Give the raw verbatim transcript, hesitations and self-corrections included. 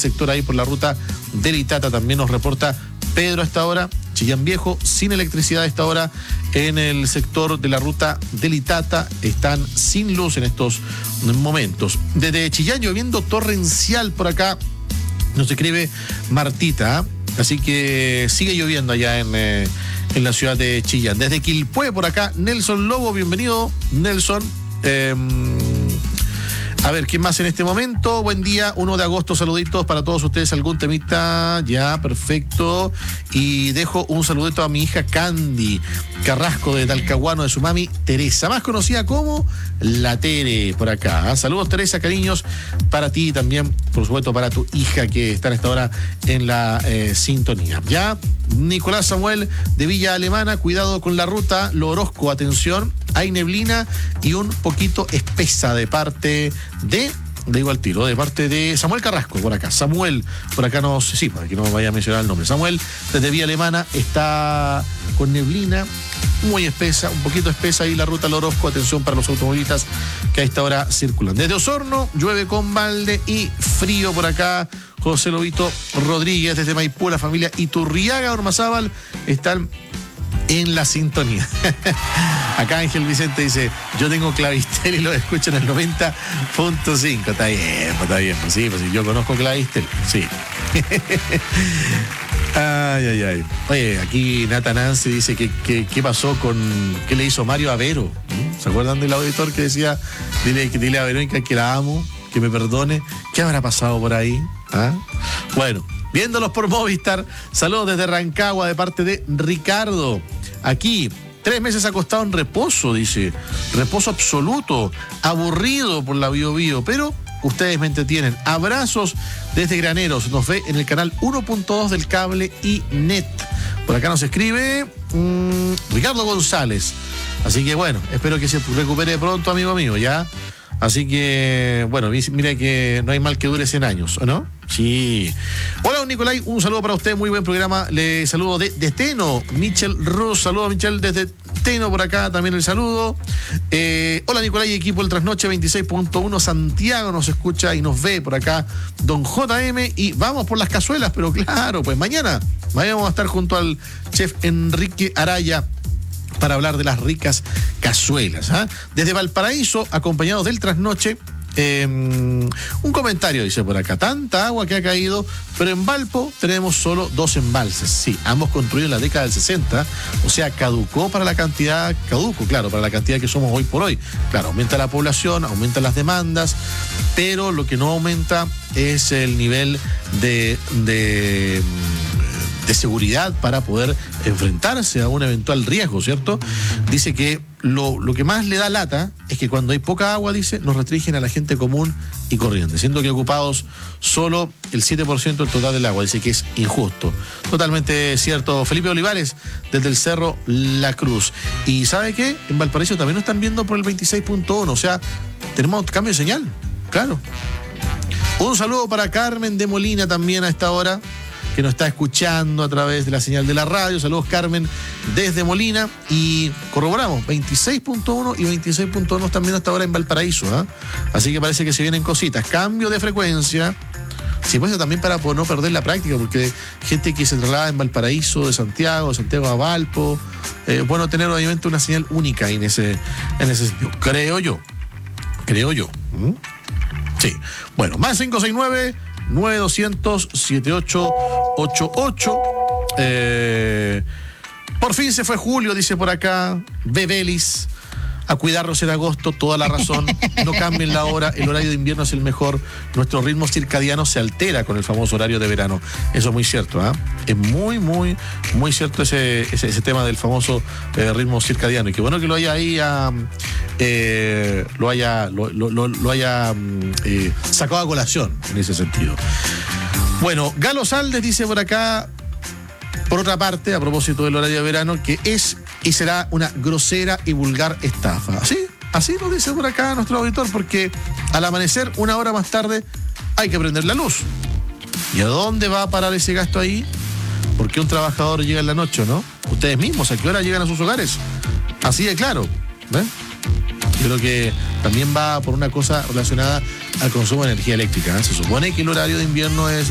sector ahí por la ruta del Itata. También nos reporta Pedro a esta hora. Chillán Viejo, sin electricidad a esta hora en el sector de la ruta del Itata. Están sin luz en estos momentos. Desde Chillán lloviendo torrencial por acá, nos escribe Martita, ¿eh? Así que sigue lloviendo allá en, eh, en la ciudad de Chillán. Desde Quilpué por acá, Nelson Lobo, bienvenido, Nelson. Eh, A ver, ¿quién más en este momento? Buen día, uno de agosto, saluditos para todos ustedes. ¿Algún temita? Ya, perfecto. Y dejo un saludito a mi hija Candy Carrasco de Talcahuano, de su mami Teresa, más conocida como La Tere, por acá. Saludos, Teresa, cariños para ti y también, por supuesto, para tu hija que está en esta hora en la eh, sintonía. Ya, Nicolás Samuel de Villa Alemana, cuidado con la ruta, Lo Orozco, atención, hay neblina y un poquito espesa de parte de, le digo al tiro, de parte de Samuel Carrasco, por acá. Samuel, por acá nos, sí, para que no vaya a mencionar el nombre. Samuel, desde Villa Alemana, está con neblina muy espesa, un poquito espesa ahí la ruta Lo Orozco, atención para los automovilistas que a esta hora circulan. Desde Osorno, llueve con balde y frío por acá. José Lobito Rodríguez, desde Maipú, la familia Iturriaga Ormazábal, están en la sintonía. Acá Ángel Vicente dice, yo tengo Clavistel y lo escucho en el noventa punto cinco. Está bien, está bien, pues sí, pues sí, yo conozco Clavistel, sí. Ay, ay, ay. Oye, aquí Nata Nancy dice que qué pasó con, qué le hizo Mario a Vero. ¿Se acuerdan del auditor que decía, dile, dile a Verónica que la amo, que me perdone? ¿Qué habrá pasado por ahí? ¿Ah? Bueno, viéndolos por Movistar, saludos desde Rancagua de parte de Ricardo. Aquí, tres meses acostado en reposo, dice. Reposo absoluto, aburrido por la Bio Bio, pero ustedes me entretienen. Abrazos desde Graneros. Nos ve en el canal uno punto dos del cable y net. Por acá nos escribe mmm, Ricardo González. Así que bueno, espero que se recupere pronto, amigo mío, ¿ya? Así que, bueno, mira que no hay mal que dure cien años, ¿o no? Sí. Hola, don Nicolai, un saludo para usted, muy buen programa. Le saludo de, de Teno, Michel Ruz, saludo a Michel desde Teno por acá, también el saludo. Eh, hola, Nicolai, equipo del Trasnoche veintiséis punto uno, Santiago nos escucha y nos ve por acá, don J M, y vamos por las cazuelas, pero claro, pues mañana, mañana vamos a estar junto al chef Enrique Araya para hablar de las ricas cazuelas, ¿eh? Desde Valparaíso, acompañados del Trasnoche, eh, un comentario dice por acá, tanta agua que ha caído, pero en Valpo tenemos solo dos embalses. Sí, ambos construidos en la década del sesenta, o sea, caducó para la cantidad, caduco, claro, para la cantidad que somos hoy por hoy. Claro, aumenta la población, aumentan las demandas, pero lo que no aumenta es el nivel de... de de seguridad para poder enfrentarse a un eventual riesgo, ¿cierto? Dice que lo, lo que más le da lata es que cuando hay poca agua, dice, nos restringen a la gente común y corriente, siendo que ocupados solo el siete por ciento del total del agua. Dice que es injusto. Totalmente cierto. Felipe Olivares, desde el Cerro La Cruz. Y ¿sabe qué? En Valparaíso también nos están viendo por el veintiséis punto uno, o sea, tenemos cambio de señal, claro. Un saludo para Carmen de Molina también a esta hora, que nos está escuchando a través de la señal de la radio. Saludos, Carmen, desde Molina. Y corroboramos, veintiséis punto uno y veintiséis punto uno también hasta ahora en Valparaíso, ¿eh? Así que parece que se vienen cositas. Cambio de frecuencia. Sí, pues también para no perder la práctica, porque gente que se traslada en Valparaíso, de Santiago, de Santiago a Valpo, es eh, bueno tener obviamente una señal única en ese, en ese sentido. Creo yo. Creo yo. ¿Mm? Sí. Bueno, más cinco seis nueve nueve dos cero cero siete ocho ocho ocho. Eh, por fin se fue julio, dice por acá Bebelis. A cuidarnos en agosto, toda la razón. No cambien la hora, el horario de invierno es el mejor. Nuestro ritmo circadiano se altera con el famoso horario de verano. Eso es muy cierto, ¿eh? Es muy, muy, muy cierto ese, ese, ese tema del famoso eh, ritmo circadiano. Y qué bueno que lo haya ahí, um, eh, lo haya, lo, lo, lo, lo haya um, eh, sacado a colación en ese sentido. Bueno, Galo Saldes dice por acá, por otra parte, a propósito del horario de verano, que es y será una grosera y vulgar estafa. ¿Así? Así nos dice por acá nuestro auditor, porque al amanecer, una hora más tarde, hay que prender la luz. ¿Y a dónde va a parar ese gasto ahí? ¿Por qué un trabajador llega en la noche, no? Ustedes mismos, ¿a qué hora llegan a sus hogares? Así de claro. ¿Ven? Yo creo que también va por una cosa relacionada al consumo de energía eléctrica, ¿eh? Se supone que el horario de invierno es